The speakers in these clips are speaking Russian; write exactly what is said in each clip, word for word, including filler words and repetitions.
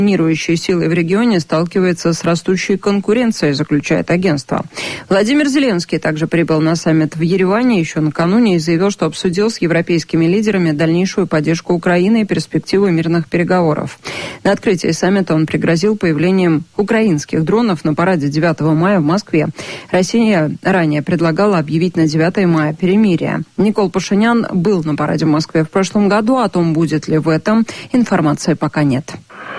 Доминирующей силой в регионе сталкивается с растущей конкуренцией, заключает агентство. Владимир Зеленский также прибыл на саммит в Ереване еще накануне и заявил, что обсудил с европейскими лидерами дальнейшую поддержку Украины и перспективы мирных переговоров. На открытии саммита он пригрозил появлением украинских дронов на параде девятого мая в Москве. Россия ранее предлагала объявить на девятое мая перемирие. Никол Пашинян был на параде в Москве в прошлом году. О том, будет ли в этом, информации пока нет.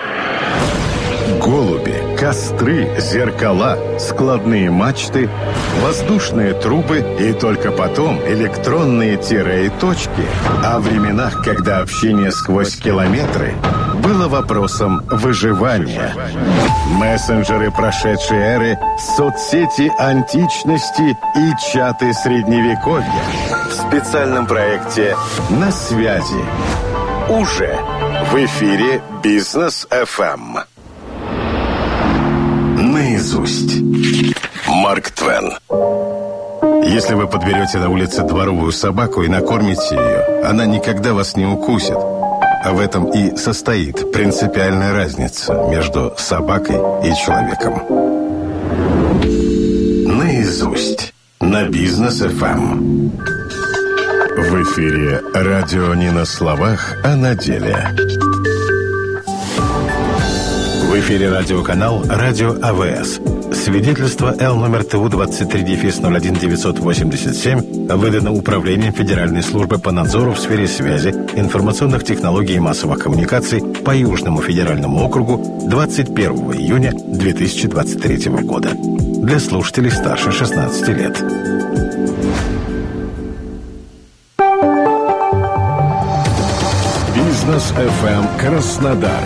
Голуби, костры, зеркала, складные мачты, воздушные трубы и только потом электронные тире и точки. О временах, когда общение сквозь километры было вопросом выживания. Мессенджеры прошедшей эры, соцсети античности и чаты средневековья. В специальном проекте «На связи». Уже в эфире Бизнес эф эм. Наизусть. Марк Твен. Если вы подберете на улице дворовую собаку и накормите ее, она никогда вас не укусит. А в этом и состоит принципиальная разница между собакой и человеком. Наизусть. На Бизнес эф эм. В эфире радио не на словах, а на деле. В эфире радиоканал «Радио а вэ эс». Свидетельство Л номер ТУ двадцать три ноль один девятьсот восемьдесят семь выдано Управлением Федеральной службы по надзору в сфере связи, информационных технологий и массовых коммуникаций по Южному федеральному округу двадцать первого июня две тысячи двадцать третьего года. Для слушателей старше шестнадцати лет. Бизнес эф эм Краснодар.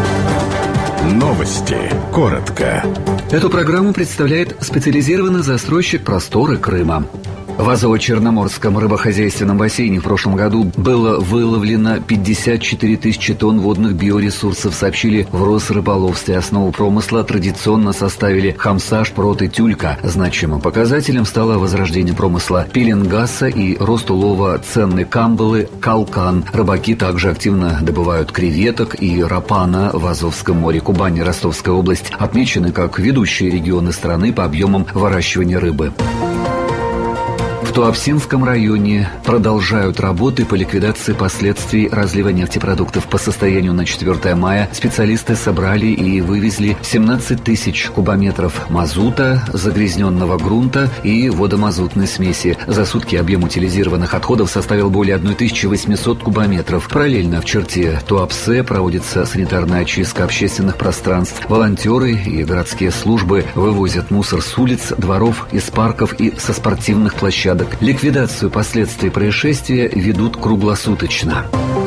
Новости. Коротко. Эту программу представляет специализированный застройщик «Просторы Крыма». В Азово-Черноморском рыбохозяйственном бассейне в прошлом году было выловлено пятьдесят четыре тысячи тонн водных биоресурсов, сообщили в Росрыболовстве. Основу промысла традиционно составили хамса, шпрот и тюлька. Значимым показателем стало возрождение промысла пеленгаса и рост улова ценной камбалы калкан. Рыбаки также активно добывают креветок и рапана в Азовском море. Кубань и Ростовская область отмечены как ведущие регионы страны по объемам выращивания рыбы. В Туапсинском районе продолжают работы по ликвидации последствий разлива нефтепродуктов. По состоянию на четвёртое мая специалисты собрали и вывезли семнадцать тысяч кубометров мазута, загрязненного грунта и водомазутной смеси. За сутки объем утилизированных отходов составил более тысячи восьмисот кубометров. Параллельно в черте Туапсе проводится санитарная очистка общественных пространств. Волонтеры и городские службы вывозят мусор с улиц, дворов, из парков и со спортивных площадок. Ликвидацию последствий происшествия ведут круглосуточно.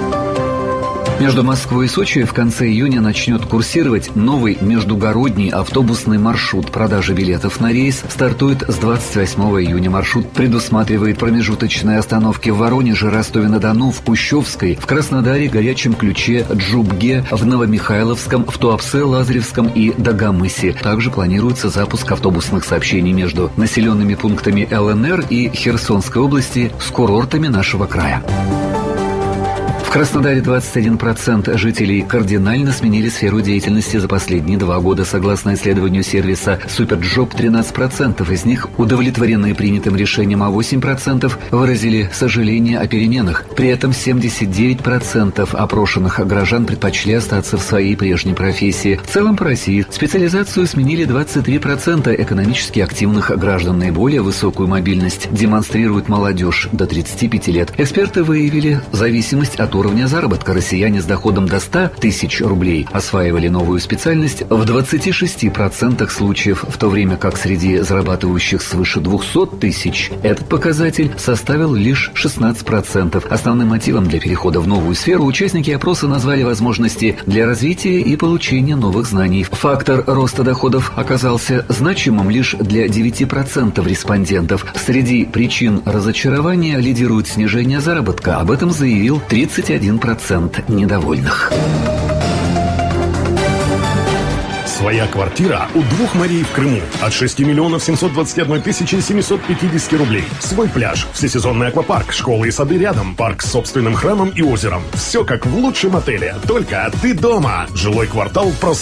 Между Москвой и Сочи в конце июня начнет курсировать новый междугородний автобусный маршрут. Продажа билетов на рейс стартует с двадцать восьмого июня. Маршрут предусматривает промежуточные остановки в Воронеже, Ростове-на-Дону, в Кущевской, в Краснодаре, Горячем Ключе, Джубге, в Новомихайловском, в Туапсе, Лазаревском и Дагомысе. Также планируется запуск автобусных сообщений между населенными пунктами эл эн эр и Херсонской области с курортами нашего края. В Краснодаре двадцать один процент жителей кардинально сменили сферу деятельности за последние два года. Согласно исследованию сервиса Суперджоп, тринадцать процентов из них удовлетворены принятым решением, а восемь процентов выразили сожаление о переменах. При этом семьдесят девять процентов опрошенных горожан предпочли остаться в своей прежней профессии. В целом по России специализацию сменили двадцать три процента экономически активных граждан. Наиболее высокую мобильность демонстрирует молодежь до тридцати пяти лет. Эксперты выявили зависимость от уровня заработка. Россияне с доходом до ста тысяч рублей осваивали новую специальность в двадцати шести процентах случаев, в то время как среди зарабатывающих свыше двухсот тысяч этот показатель составил лишь шестнадцать процентов. Основным мотивом для перехода в новую сферу участники опроса назвали возможности для развития и получения новых знаний. Фактор роста доходов оказался значимым лишь для девяти процентов респондентов. Среди причин разочарования лидирует снижение заработка. Об этом заявил тридцать один процент недовольных. Своя квартира у двух морей в Крыму от шести миллионов семьсот двадцать одной тысячи семисот пятидесяти рублей. Свой пляж, всесезонный аквапарк, школы и сады рядом, парк с собственным храмом и озером. Все как в лучшем отеле, только ты дома. Жилой квартал просто.